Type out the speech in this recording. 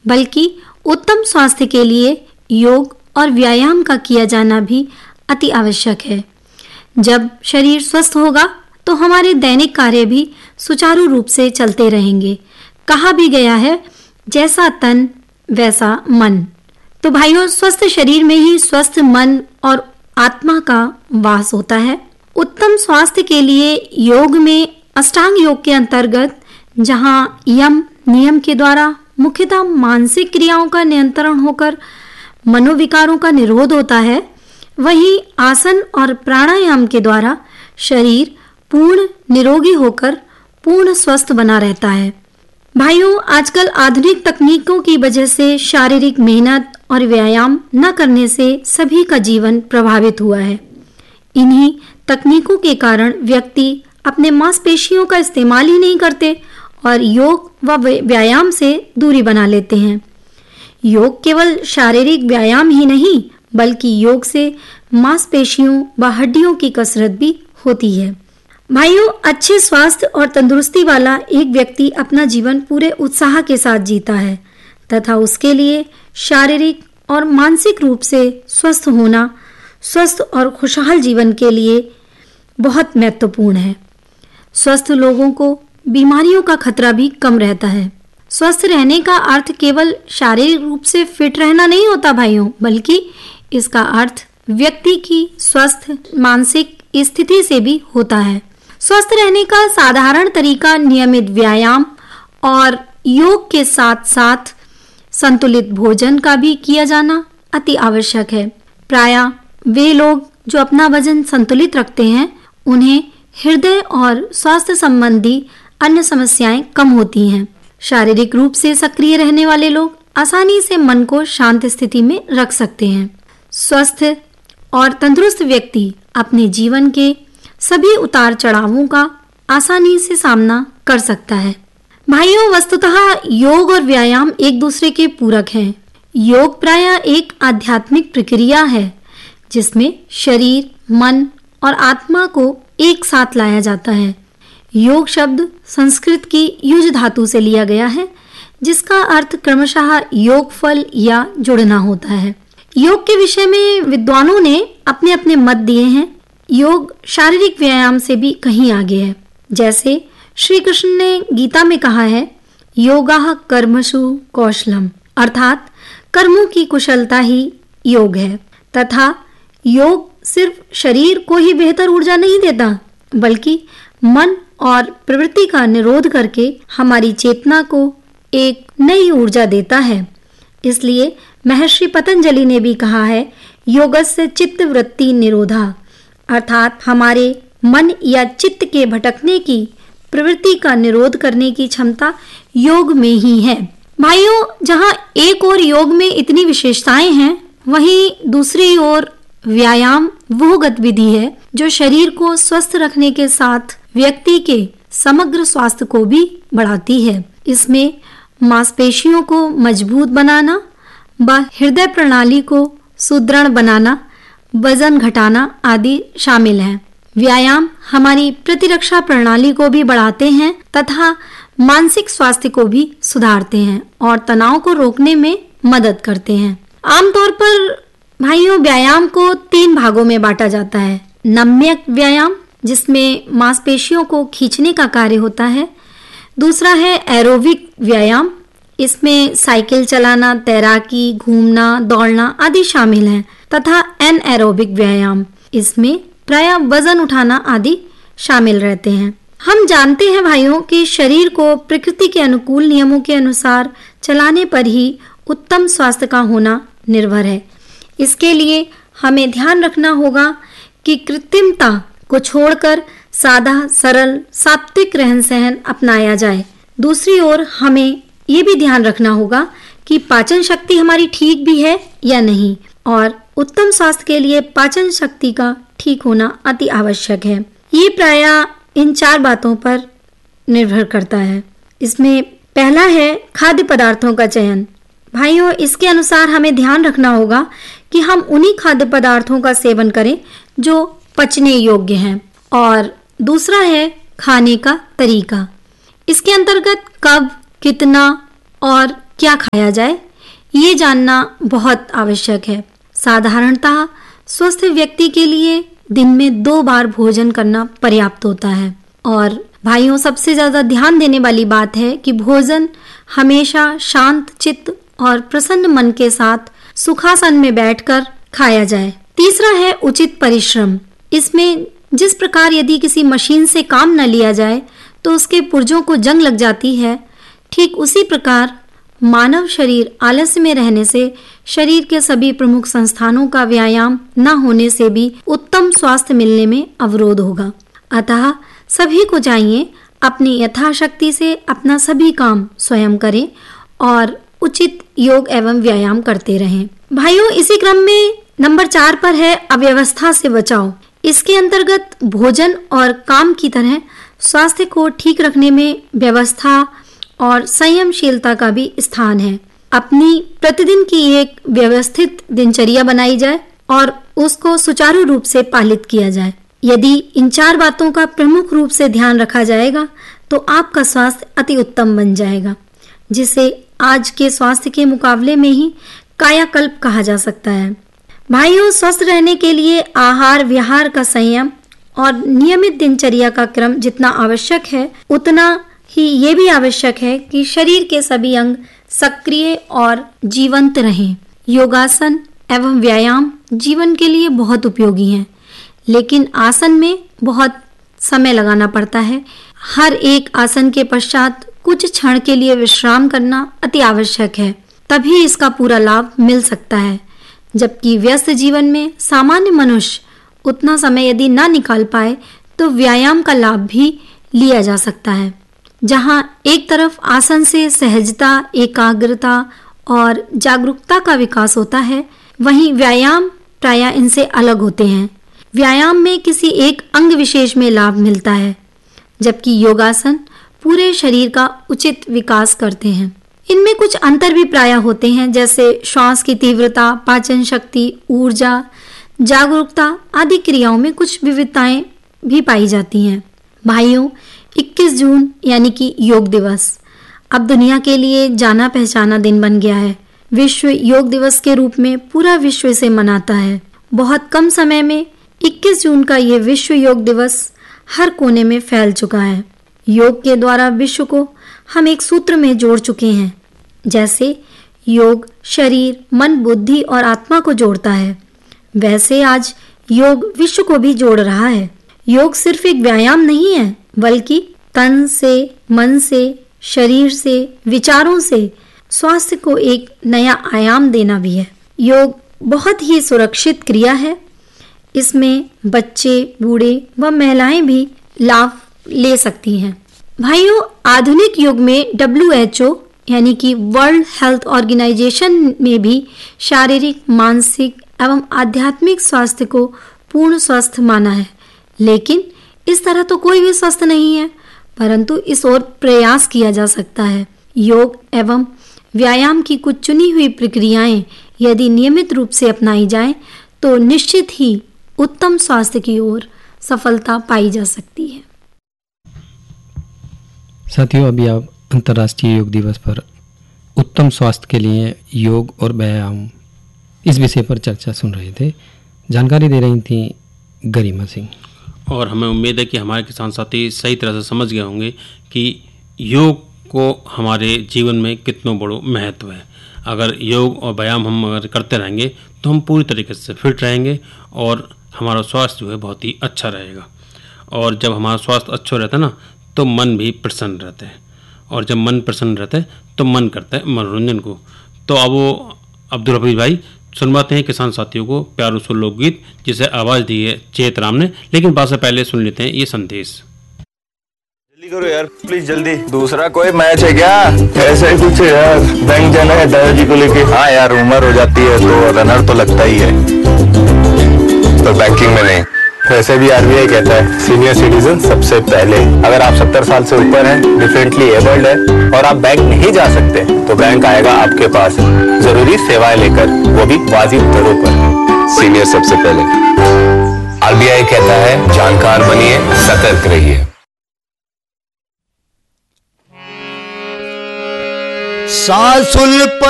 बल्कि उत्तम स्वास्थ्य के लिए योग और व्यायाम का किया जाना भी अति आवश्यक है। जब शरीर स्वस्थ होगा तो हमारे दैनिक कार्य भी सुचारू रूप से चलते रहेंगे। कहा भी गया है, जैसा तन वैसा मन। तो भाइयों, स्वस्थ शरीर में ही स्वस्थ मन और आत्मा का वास होता है। उत्तम स्वास्थ्य के लिए योग में अष्टांग योग के अंतर्गत जहां यम नियम के द्वारा मुख्यतः मानसिक क्रियाओं का नियंत्रण होकर मनोविकारों का निरोध होता है, वहीं आसन और प्राणायाम के द्वारा शरीर पूर्ण निरोगी होकर पूर्ण स्वस्थ बना रहता है। भाइयों, आजकल आधुनिक तकनीकों की वजह से शारीरिक मेहनत और व्यायाम न करने से सभी का जीवन प्रभावित हुआ है। इन्हीं तकनीकों के कारण व्यक्ति अपने मांसपेशियों का इस्तेमाल ही नहीं करते और योग व व्यायाम से दूरी बना लेते हैं। योग केवल शारीरिक व्यायाम ही नहीं, बल्कि योग से मांसपेशियों व हड्डियों की कसरत भी होती है। भाइयों, अच्छे स्वास्थ्य और तंदुरुस्ती वाला एक व्यक्ति अपना जीवन पूरे उत्साह के साथ जीता है तथा उसके लिए शारीरिक और मानसिक रूप से स्वस्थ होना स्वस्थ और खुशहाल जीवन के लिए बहुत महत्वपूर्ण है। स्वस्थ लोगों को बीमारियों का खतरा भी कम रहता है। स्वस्थ रहने का अर्थ केवल शारीरिक रूप से फिट रहना नहीं होता भाइयों, बल्कि इसका अर्थ व्यक्ति की स्वस्थ मानसिक स्थिति से भी होता है। स्वस्थ रहने का साधारण तरीका नियमित व्यायाम और योग के साथ साथ संतुलित भोजन का भी किया जाना अति आवश्यक है। प्रायः वे लोग जो अपना वजन संतुलित रखते हैं, उन्हें हृदय और स्वास्थ्य संबंधी अन्य समस्याएं कम होती हैं। शारीरिक रूप से सक्रिय रहने वाले लोग आसानी से मन को शांत स्थिति में रख सकते हैं। स्वस्थ और तंदुरुस्त व्यक्ति अपने जीवन के सभी उतार चढ़ावों का आसानी से सामना कर सकता है। भाइयों, वस्तुतः योग और व्यायाम एक दूसरे के पूरक हैं। योग प्रायः एक आध्यात्मिक प्रक्रिया है जिसमें शरीर, मन और आत्मा को एक साथ लाया जाता है। योग शब्द संस्कृत की युज धातु से लिया गया है, जिसका अर्थ क्रमशः योग फल या जुड़ना होता है। योग के विषय में विद्वानों ने अपने अपने मत दिए हैं। योग शारीरिक व्यायाम से भी कहीं आगे है। जैसे श्री कृष्ण ने गीता में कहा है, योगाः कर्मसु कौशलम, अर्थात कर्मों की कुशलता ही योग है। तथा योग सिर्फ शरीर को ही बेहतर ऊर्जा नहीं देता, बल्कि मन और प्रवृत्ति का निरोध करके हमारी चेतना को एक नई ऊर्जा देता है। इसलिए महर्षि पतंजलि ने भी कहा है, योगस्य चित्त वृत्ति निरोधा, अर्थात हमारे मन या चित्त के भटकने की प्रवृत्ति का निरोध करने की क्षमता योग में ही है। भाइयों, जहाँ एक ओर योग में इतनी विशेषताएं हैं, वहीं दूसरी ओर व्यायाम वो गतिविधि है जो शरीर को स्वस्थ रखने के साथ व्यक्ति के समग्र स्वास्थ्य को भी बढ़ाती है। इसमें मांसपेशियों को मजबूत बनाना व हृदय प्रणाली को सुदृढ़ बनाना, वजन घटाना आदि शामिल है। व्यायाम हमारी प्रतिरक्षा प्रणाली को भी बढ़ाते हैं तथा मानसिक स्वास्थ्य को भी सुधारते हैं और तनाव को रोकने में मदद करते हैं। आमतौर पर भाइयों, व्यायाम को 3 भागों में बांटा जाता है। नम्य व्यायाम, जिसमें मांसपेशियों को खींचने का कार्य होता है। दूसरा है एरोबिक व्यायाम, इसमें साइकिल चलाना, तैराकी, घूमना, दौड़ना आदि शामिल हैं। तथा एनएरोबिक व्यायाम, इसमें प्रायः वजन उठाना आदि शामिल रहते हैं। हम जानते हैं भाइयों कि शरीर को प्रकृति के अनुकूल नियमों के अनुसार चलाने पर ही उत्तम स्वास्थ्य का होना निर्भर है। इसके लिए हमें ध्यान रखना होगा कि कृत्रिमता को छोड़कर सादा, सरल, सात्विक रहन सहन अपनाया जाए। दूसरी ओर हमें ये भी ध्यान रखना होगा कि पाचन शक्ति हमारी ठीक भी है या नहीं, और उत्तम स्वास्थ्य के लिए पाचन शक्ति का ठीक होना अति आवश्यक है। ये प्रायः इन 4 बातों पर निर्भर करता है। इसमें पहला है खाद्य पदार्थों का चयन। भाइयों, इसके अनुसार हमें ध्यान रखना होगा कि हम उन्हीं खाद्य पदार्थों का सेवन करें जो पचने योग्य हैं। और दूसरा है खाने का तरीका। इसके अंतर्गत कब, कितना और क्या खाया जाए, ये जानना बहुत आवश्यक है। साधारणतः स्वस्थ व्यक्ति के लिए दिन में 2 बार भोजन करना पर्याप्त होता है। और भाइयों, सबसे ज्यादा ध्यान देने वाली बात है कि भोजन हमेशा शांत चित्त और प्रसन्न मन के साथ सुखासन में बैठकर खाया जाए। तीसरा है उचित परिश्रम। इसमें जिस प्रकार यदि किसी मशीन से काम न लिया जाए तो उसके पुर्जों को जंग लग जाती है, ठीक उसी प्रकार मानव शरीर आलस्य में रहने से, शरीर के सभी प्रमुख संस्थानों का व्यायाम न होने से भी उत्तम स्वास्थ्य मिलने में अवरोध होगा। अतः सभी को चाहिए अपनी यथाशक्ति से अपना सभी काम स्वयं करें और उचित योग एवं व्यायाम करते रहें। भाइयों, इसी क्रम में नंबर 4 पर है अव्यवस्था से बचाव। इसके अंतर्गत भोजन और काम की तरह स्वास्थ्य को ठीक रखने में व्यवस्था और संयमशीलता का भी स्थान है। अपनी प्रतिदिन की एक व्यवस्थित दिनचर्या बनाई जाए और उसको सुचारू रूप से पालित किया जाए। यदि इन 4 बातों का प्रमुख रूप से ध्यान रखा जाएगा तो आपका स्वास्थ्य अति उत्तम बन जाएगा, जिसे आज के स्वास्थ्य के मुकाबले में ही कायाकल्प कहा जा सकता है। भाइयों, स्वस्थ रहने के लिए आहार विहार का संयम और नियमित दिनचर्या का क्रम जितना आवश्यक है, उतना ही ये भी आवश्यक है कि शरीर के सभी अंग सक्रिय और जीवंत रहें। योगासन एवं व्यायाम जीवन के लिए बहुत उपयोगी हैं, लेकिन आसन में बहुत समय लगाना पड़ता है। हर एक आसन के पश्चात कुछ क्षण के लिए विश्राम करना अति आवश्यक है, तभी इसका पूरा लाभ मिल सकता है। जबकि व्यस्त जीवन में सामान्य मनुष्य उतना समय यदि ना निकाल पाए तो व्यायाम का लाभ भी लिया जा सकता है। जहां एक तरफ आसन से सहजता, एकाग्रता और जागरूकता का विकास होता है, वहीं व्यायाम प्रायः इनसे अलग होते हैं। व्यायाम में किसी एक अंग विशेष में लाभ मिलता है, जबकि योगासन पूरे शरीर का उचित विकास करते हैं। इनमें कुछ अंतर भी प्रायः होते हैं, जैसे श्वास की तीव्रता, पाचन शक्ति, ऊर्जा, जागरूकता आदि क्रियाओं में कुछ विविधताएं भी पाई जाती हैं। भाइयों, 21 जून यानी कि योग दिवस अब दुनिया के लिए जाना पहचाना दिन बन गया है। विश्व योग दिवस के रूप में पूरा विश्व इसे मनाता है। बहुत कम समय में 21 जून का ये विश्व योग दिवस हर कोने में फैल चुका है। योग के द्वारा विश्व को हम एक सूत्र में जोड़ चुके हैं। जैसे योग शरीर, मन, बुद्धि और आत्मा को जोड़ता है, वैसे आज योग विश्व को भी जोड़ रहा है। योग सिर्फ एक व्यायाम नहीं है, बल्कि तन से, मन से, शरीर से, विचारों से स्वास्थ्य को एक नया आयाम देना भी है। योग बहुत ही सुरक्षित क्रिया है। इसमें बच्चे, बूढ़े व महिलाएं भी लाभ ले सकती हैं। भाइयों, आधुनिक युग में WHO यानी कि वर्ल्ड हेल्थ ऑर्गेनाइजेशन में भी शारीरिक, मानसिक एवं आध्यात्मिक स्वास्थ्य को पूर्ण स्वस्थ माना है। लेकिन इस तरह तो कोई भी स्वस्थ नहीं है, परंतु इस ओर प्रयास किया जा सकता है। योग एवं व्यायाम की कुछ चुनी हुई प्रक्रियाएं यदि नियमित रूप से अपनाई जाएं, तो निश्चित ही उत्तम स्वास्थ्य की ओर सफलता पाई जा सकती है। साथियों, अभी आप अंतर्राष्ट्रीय योग दिवस पर उत्तम स्वास्थ्य के लिए योग और व्यायाम इस विषय पर चर्चा सुन रहे थे। जानकारी दे रही थी गरिमा सिंह। और हमें उम्मीद है कि हमारे किसान साथी सही तरह से समझ गए होंगे कि योग को हमारे जीवन में कितना बड़ा महत्व है। अगर योग और व्यायाम हम अगर करते रहेंगे तो हम पूरी तरीके से फिट रहेंगे और हमारा स्वास्थ्य जो है बहुत ही अच्छा रहेगा। और जब हमारा स्वास्थ्य अच्छा रहता है ना, तो मन भी प्रसन्न रहता है, और जब मन प्रसन्न रहता है तो मन करता है मनोरंजन को। तो अब वो अब्दुल हफीज भाई सुनवाते हैं किसान साथियों को प्यारो सो लोकगीत, जिसे आवाज़ दी है चेत राम ने। लेकिन बात से पहले सुन लेते हैं ये संदेश। जल्दी करो यार, प्लीज जल्दी। दूसरा कोई मैच है क्या? ऐसा ही कुछ है यार, बैंक जाना है दादाजी को लेके। हाँ यार, उम्र हो जाती है तो रनर तो लगता ही है, तो बैंकिंग में नहीं। वैसे भी RBI कहता है सीनियर सिटीजन सबसे पहले। अगर आप 70 साल से ऊपर हैं, डिफरेंटली एबल्ड है और आप बैंक नहीं जा सकते, तो बैंक आएगा आपके पास जरूरी सेवाएं लेकर, वो भी वाजिब दरों पर। सीनियर सबसे पहले। RBI कहता है जानकार बनिए, सतर्क रहिए। सासुल